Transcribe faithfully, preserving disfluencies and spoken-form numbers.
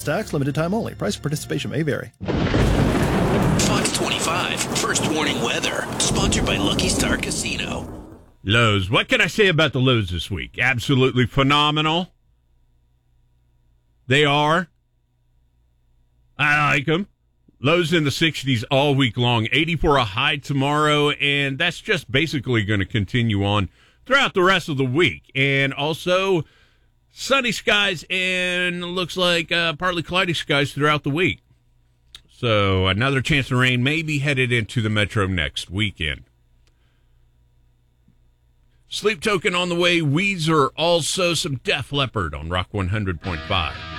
Stacks, limited time only. Price of participation may vary. Fox twenty-five, First Warning Weather, sponsored by Lucky Star Casino. Lows. What can I say about the lows this week? Absolutely phenomenal. They are. I like them. Lows in the sixties all week long. eighty for a high tomorrow, and that's just basically going to continue on throughout the rest of the week. And also sunny skies and looks like uh, partly cloudy skies throughout the week. So another chance of rain may be headed into the metro next weekend. Sleep Token on the way. Weezer, also some Def Leppard on Rock one hundred point five.